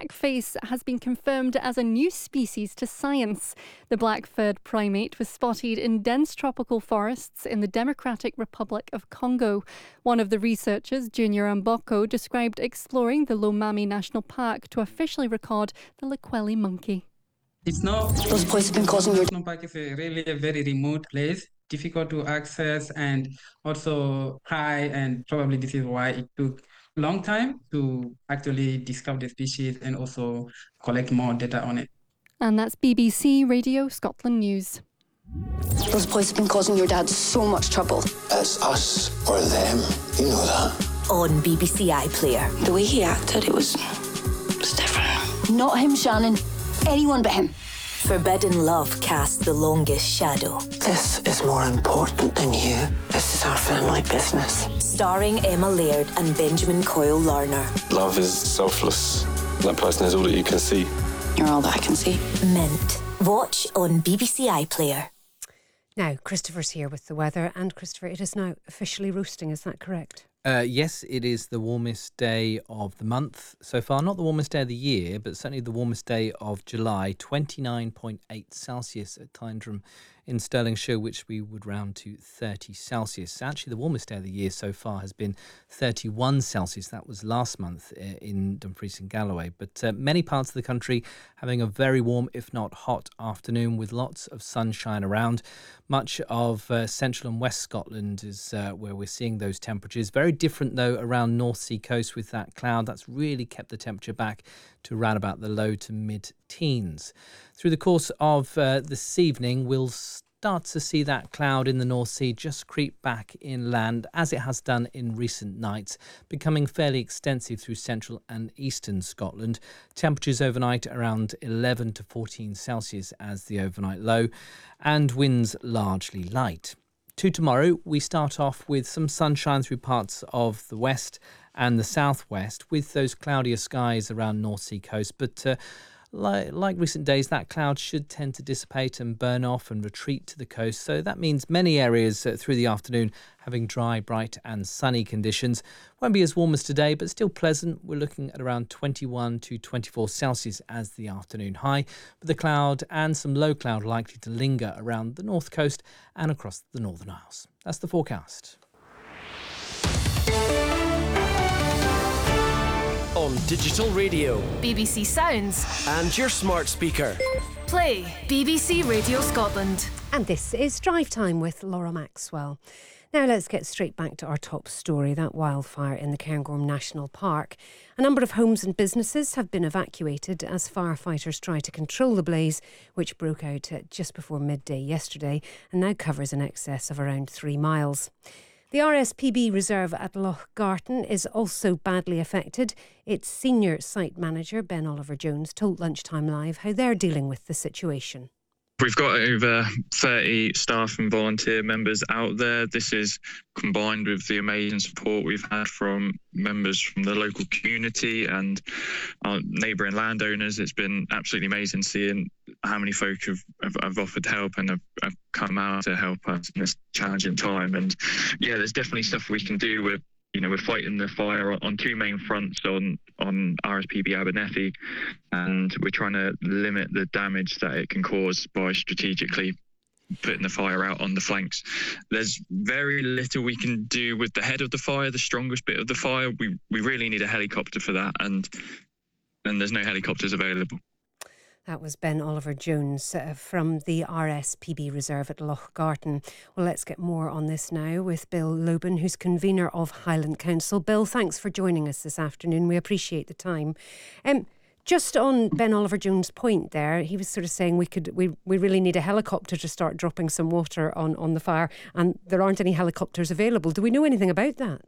blackface has been confirmed as a new species to science. The black-furred primate was spotted in dense tropical forests in the Democratic Republic of Congo. One of the researchers, Junior Amboko, described exploring the Lomami National Park to officially record the Lekweli monkey. Those boys have been causing your... National Park is a very remote place, difficult to access and also high, and probably this is why it took a long time to actually discover the species and also collect more data on it. And that's BBC Radio Scotland News. Those boys have been causing your dad so much trouble. It's us or them, you know that. On BBC iPlayer. The way he acted, it was different. Not him, Shannon. Anyone but him. Forbidden Love casts the longest shadow. This is more important than you. This is our family business. Starring Emma Laird and Benjamin Coyle Larner. Love is selfless. That person is all that you can see. You're all that I can see. Mint. Watch on BBC iPlayer. Now, Christopher's here with the weather. And Christopher, it is now officially roasting, is that correct? Yes, it is the warmest day of the month so far. Not the warmest day of the year, but certainly the warmest day of July. 29.8 Celsius at Tyndrum in Stirlingshire, which we would round to 30 Celsius. Actually, the warmest day of the year so far has been 31 Celsius. That was last month in Dumfries and Galloway. But many parts of the country having a very warm, if not hot, afternoon with lots of sunshine around. Much of central and west Scotland is where we're seeing those temperatures. Very different, though, around North Sea coast with that cloud. That's really kept the temperature back to around about the low to mid-teens. Through the course of this evening, we'll start to see that cloud in the North Sea just creep back inland, as it has done in recent nights, becoming fairly extensive through central and eastern Scotland. Temperatures overnight around 11 to 14 Celsius as the overnight low, and winds largely light. To tomorrow, we start off with some sunshine through parts of the west and the southwest, with those cloudier skies around North Sea coast, but like recent days, that cloud should tend to dissipate and burn off and retreat to the coast. So that means many areas through the afternoon having dry, bright and sunny conditions. Won't be as warm as today, but still pleasant. We're looking at around 21 to 24 Celsius as the afternoon high. But the cloud and some low cloud likely to linger around the north coast and across the Northern Isles. That's the forecast. On digital radio, BBC Sounds, and your smart speaker. Play BBC Radio Scotland. And this is Drive Time with Laura Maxwell. Now let's get straight back to our top story, that wildfire in the Cairngorm National Park. A number of homes and businesses have been evacuated as firefighters try to control the blaze, which broke out just before midday yesterday and now covers in excess of around 3 miles. The RSPB reserve at Loch Garten is also badly affected. Its senior site manager, Ben Oliver-Jones, told Lunchtime Live how they're dealing with the situation. We've got over 30 staff and volunteer members out there. This is combined with the amazing support we've had from members from the local community and our neighbouring landowners. It's been absolutely amazing seeing how many folk have offered help and have come out to help us in this challenging time. And yeah, there's definitely stuff we can do with. We're fighting the fire on two main fronts on RSPB Abernethy, and we're trying to limit the damage that it can cause by strategically putting the fire out on the flanks. There's very little we can do with the head of the fire, the strongest bit of the fire. We really need a helicopter for that, and there's no helicopters available. That was Ben Oliver-Jones from the RSPB Reserve at Loch Garten. Well, let's get more on this now with Bill Lobin, who's convener of Highland Council. Bill, thanks for joining us this afternoon. We appreciate the time. Just on Ben Oliver-Jones' point there, he was sort of saying we really need a helicopter to start dropping some water on the fire, and there aren't any helicopters available. Do we know anything about that?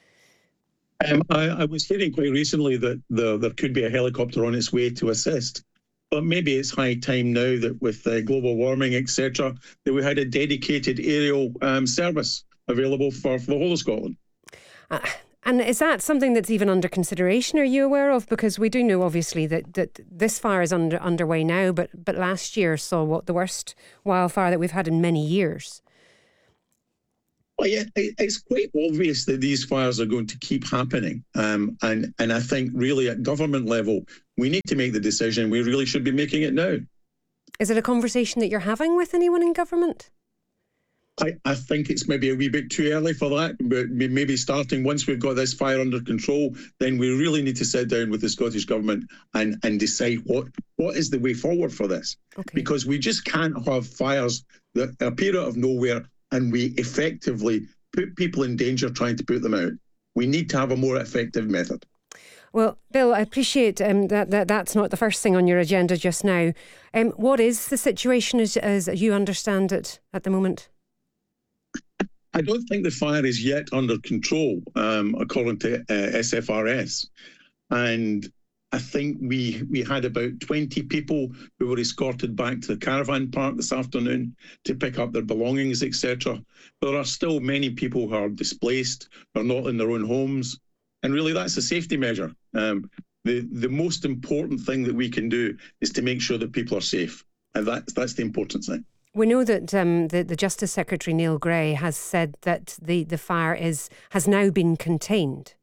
I was hearing quite recently that there could be a helicopter on its way to assist. But maybe it's high time now that with global warming, etc., that we had a dedicated aerial service available for the whole of Scotland. And is that something that's even under consideration? Are you aware of? Because we do know, obviously, that this fire is underway now, but last year saw the worst wildfire that we've had in many years. Well, yeah, it's quite obvious that these fires are going to keep happening. And I think really at government level, we need to make the decision. We really should be making it now. Is it a conversation that you're having with anyone in government? I think it's maybe a wee bit too early for that, but maybe starting once we've got this fire under control, then we really need to sit down with the Scottish Government and decide what is the way forward for this. Okay. Because we just can't have fires that appear out of nowhere and we effectively put people in danger trying to put them out. We need to have a more effective method. Well, Bill, I appreciate that's not the first thing on your agenda just now. What is the situation as you understand it at the moment? I don't think the fire is yet under control, according to SFRS. And I think we had about 20 people who were escorted back to the caravan park this afternoon to pick up their belongings, etc. But there are still many people who are displaced, who are not in their own homes. And really, that's a safety measure. The most important thing that we can do is to make sure that people are safe. And that's the important thing. We know that the Justice Secretary, Neil Gray, has said that the fire has now been contained.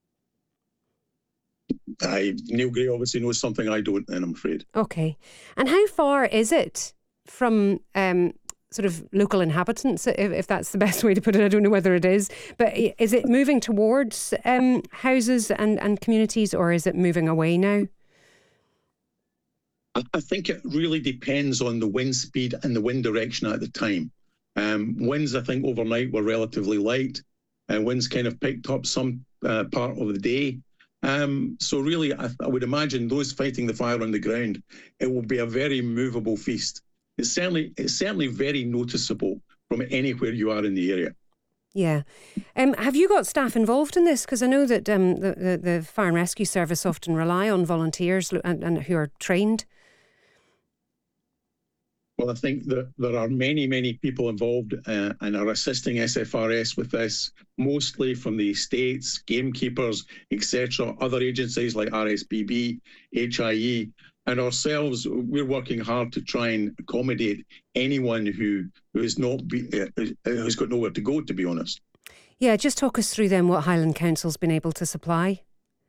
Neil Gray obviously knows something I don't, and I'm afraid. Okay. And how far is it from sort of local inhabitants, if that's the best way to put it? I don't know whether it is. But is it moving towards houses and communities, or is it moving away now? I think it really depends on the wind speed and the wind direction at the time. Winds, I think, overnight were relatively light, and winds kind of picked up some part of the day. So really, I would imagine those fighting the fire on the ground, it will be a very movable feast. It's certainly very noticeable from anywhere you are in the area. Yeah. Have you got staff involved in this? Because I know that the Fire and Rescue Service often rely on volunteers and who are trained. Well, I think that there are many people involved and are assisting SFRS with this, mostly from the estates, gamekeepers, etc., other agencies like RSPB, HIE, and ourselves. We're working hard to try and accommodate anyone who's got nowhere to go, to be honest. Yeah, just talk us through then what Highland Council's been able to supply.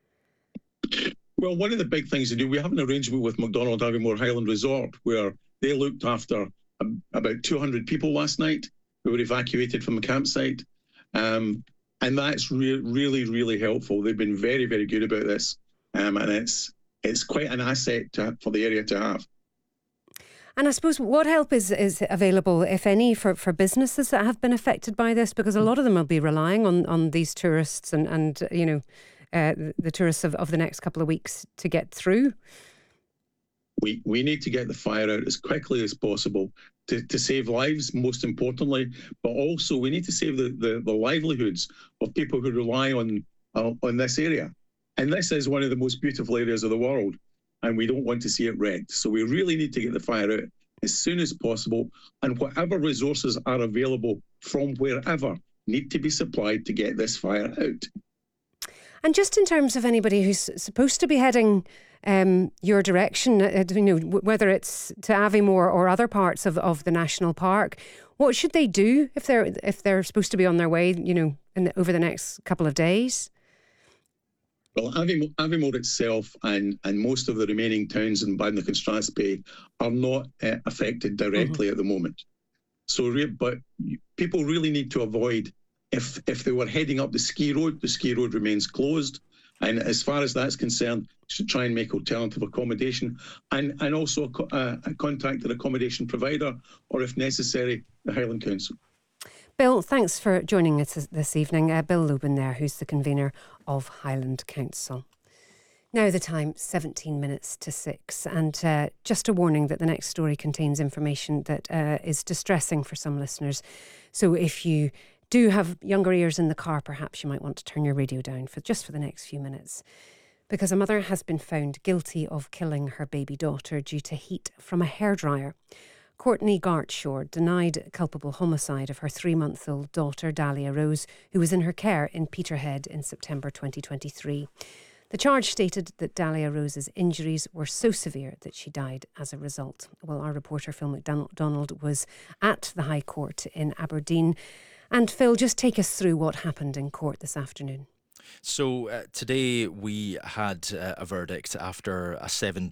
Well, one of the big things to do, we have an arrangement with McDonald Aviemore Highland Resort where they looked after about 200 people last night who were evacuated from the campsite. And that's really helpful. They've been very good about this. And it's quite an asset for the area to have. And I suppose what help is available, if any, for businesses that have been affected by this? Because a lot of them will be relying on these tourists and the tourists of the next couple of weeks to get through. We need to get the fire out as quickly as possible to save lives, most importantly, but also we need to save the livelihoods of people who rely on this area. And this is one of the most beautiful areas of the world, and we don't want to see it wrecked. So we really need to get the fire out as soon as possible, and whatever resources are available from wherever need to be supplied to get this fire out. And just in terms of anybody who's supposed to be heading your direction, whether it's to Aviemore or other parts of the national park, what should they do if they're supposed to be on their way, over the next couple of days? Well, Aviemore itself and most of the remaining towns in Badenoch and Strathspey are not affected directly at the moment. So, but people really need to avoid, if they were heading up the ski road remains closed. And as far as that's concerned, should try and make alternative accommodation and also contact an accommodation provider, or if necessary, the Highland Council. Bill, thanks for joining us this evening. Bill Lubin there, who's the convener of Highland Council. Now the time, 17 minutes to 6. And just a warning that the next story contains information that is distressing for some listeners. So if you do have younger ears in the car, perhaps you might want to turn your radio down for the next few minutes. Because a mother has been found guilty of killing her baby daughter due to heat from a hairdryer. Courtney Gartshaw denied culpable homicide of her 3-month-old daughter, Dahlia Rose, who was in her care in Peterhead in September 2023. The charge stated that Dahlia Rose's injuries were so severe that she died as a result. Well, our reporter Phil McDonald was at the High Court in Aberdeen, And Phil, just take us through what happened in court this afternoon. So today we had a verdict after a 7